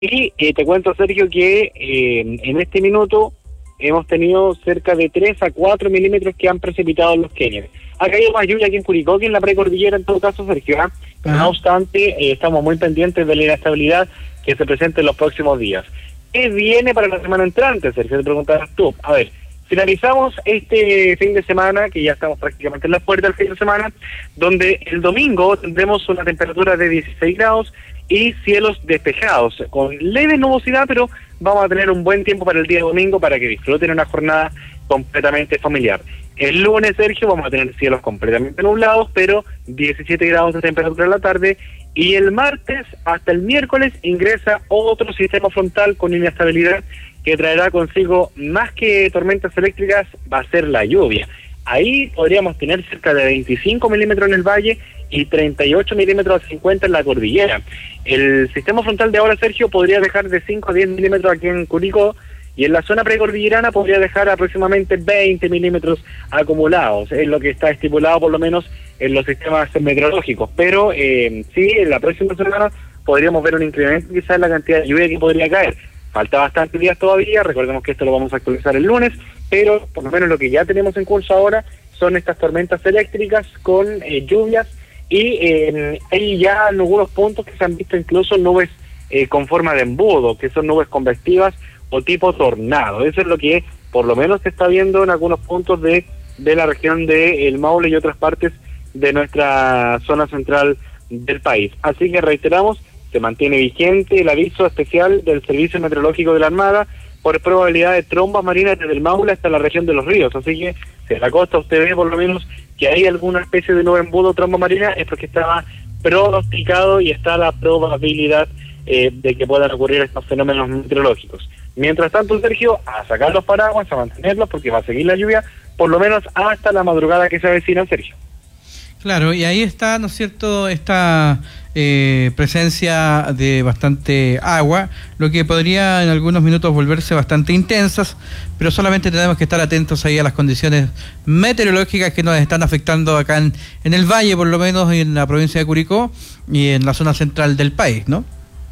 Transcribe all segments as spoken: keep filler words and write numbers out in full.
Y eh, te cuento, Sergio, que eh, en este minuto hemos tenido cerca de tres a cuatro milímetros que han precipitado en los Kenias. Ha caído más lluvia aquí en Curicó que en la precordillera, en todo caso, Sergio. ¿eh? Pero no obstante, eh, estamos muy pendientes de la inestabilidad que se presente en los próximos días. ¿Qué viene para la semana entrante, Sergio? Te preguntarás tú. A ver, finalizamos este fin de semana, que ya estamos prácticamente en la puerta del fin de semana, donde el domingo tendremos una temperatura de dieciséis grados y cielos despejados, con leve nubosidad, pero vamos a tener un buen tiempo para el día domingo para que disfruten una jornada completamente familiar. El lunes, Sergio, vamos a tener cielos completamente nublados, pero diecisiete grados de temperatura en la tarde, y el martes hasta el miércoles ingresa otro sistema frontal con inestabilidad que traerá consigo, más que tormentas eléctricas, va a ser la lluvia. Ahí podríamos tener cerca de veinticinco milímetros en el valle y treinta y ocho milímetros a cincuenta en la cordillera. El sistema frontal de ahora, Sergio, podría dejar de cinco a diez milímetros aquí en Curicó, y en la zona precordillerana podría dejar aproximadamente veinte milímetros acumulados. Es lo que está estipulado por lo menos en los sistemas meteorológicos. Pero eh, sí, en la próxima semana podríamos ver un incremento quizás en la cantidad de lluvia que podría caer. Falta bastantes días todavía, recordemos que esto lo vamos a actualizar el lunes, pero por lo menos lo que ya tenemos en curso ahora son estas tormentas eléctricas con eh, lluvias, y eh, hay ya en algunos puntos que se han visto incluso nubes eh, con forma de embudo, que son nubes convectivas o tipo tornado. Eso es lo que por lo menos se está viendo en algunos puntos de, de la región de El Maule y otras partes de nuestra zona central del país. Así que reiteramos, se mantiene vigente el aviso especial del Servicio Meteorológico de la Armada por probabilidad de trombas marinas desde el Maule hasta la región de los ríos. Así que si en la costa usted ve por lo menos que hay alguna especie de nuevo embudo o tromba marina, es porque estaba pronosticado y está la probabilidad eh, de que puedan ocurrir estos fenómenos meteorológicos. Mientras tanto, Sergio, a sacar los paraguas, a mantenerlos, porque va a seguir la lluvia, por lo menos hasta la madrugada que se avecina, Sergio. Claro, y ahí está, ¿no es cierto?, esta eh, presencia de bastante agua, lo que podría en algunos minutos volverse bastante intensas, pero solamente tenemos que estar atentos ahí a las condiciones meteorológicas que nos están afectando acá en, en el valle, por lo menos en la provincia de Curicó y en la zona central del país, ¿no?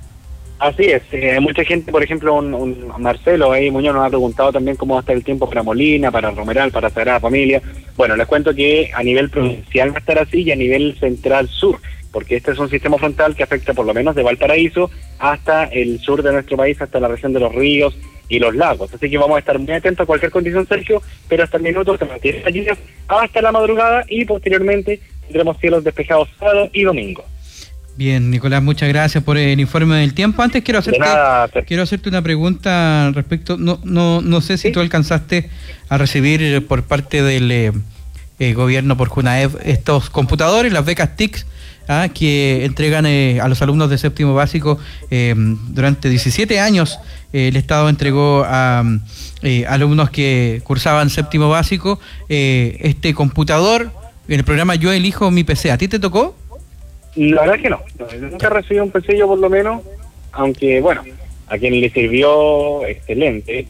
Así es, eh, mucha gente, por ejemplo, un, un Marcelo ahí Muñoz nos ha preguntado también cómo va a estar el tiempo para Molina, para Romeral, para Sagrada Familia. Bueno, les cuento que a nivel provincial va a estar así, y a nivel central sur, porque este es un sistema frontal que afecta por lo menos de Valparaíso hasta el sur de nuestro país, hasta la región de los ríos y los lagos. Así que vamos a estar muy atentos a cualquier condición, Sergio, pero hasta el minuto se mantiene la lluvia hasta la madrugada, y posteriormente tendremos cielos despejados sábado y domingo. Bien, Nicolás, muchas gracias por el informe del tiempo. Antes quiero hacerte nada, quiero hacerte una pregunta al respecto. No no no sé si ¿Sí? tú alcanzaste a recibir por parte del eh, eh, gobierno por Junaev estos computadores, las becas T I C, ¿ah? que entregan eh, a los alumnos de séptimo básico. Eh, durante diecisiete años eh, el Estado entregó a eh, alumnos que cursaban séptimo básico eh, este computador en el programa Yo Elijo Mi P C. ¿A ti te tocó? La verdad es que no, no, nunca recibí un P C yo por lo menos, aunque bueno, a quien le sirvió excelente.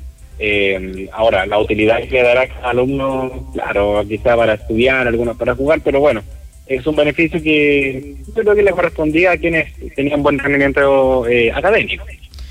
Eh, ahora, la utilidad que le dará a alumno, claro, quizá para estudiar, algunos para jugar, pero bueno, es un beneficio que yo creo que le correspondía a quienes tenían buen rendimiento eh, académico.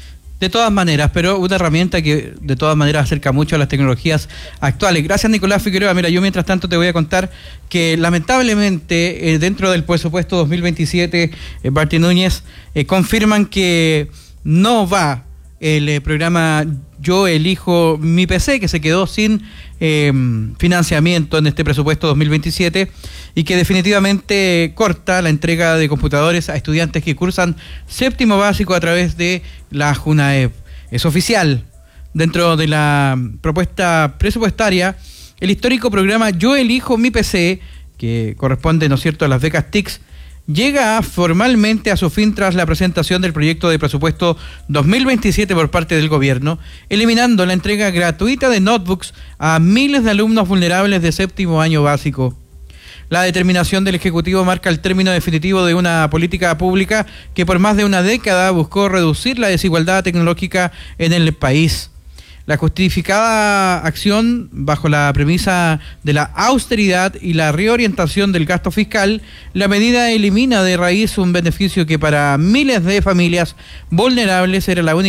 De todas maneras, pero una herramienta que de todas maneras acerca mucho a las tecnologías actuales. Gracias, Nicolás Figueroa. Mira, yo mientras tanto te voy a contar que lamentablemente eh, dentro del presupuesto dos mil veintisiete, eh, Barty Núñez, eh, confirman que no va el eh, programa Yo Elijo Mi P C, que se quedó sin eh, financiamiento en este presupuesto dos mil veintisiete, y que definitivamente corta la entrega de computadores a estudiantes que cursan séptimo básico a través de la Junaev. Es oficial. Dentro de la propuesta presupuestaria, el histórico programa Yo Elijo Mi P C, que corresponde, ¿no es cierto?, a las becas T I C, llega formalmente a su fin tras la presentación del proyecto de presupuesto dos mil veintisiete por parte del gobierno, eliminando la entrega gratuita de notebooks a miles de alumnos vulnerables de séptimo año básico. La determinación del Ejecutivo marca el término definitivo de una política pública que por más de una década buscó reducir la desigualdad tecnológica en el país. la justificada acción bajo la premisa de la austeridad y la reorientación del gasto fiscal, la medida elimina de raíz un beneficio que para miles de familias vulnerables era la única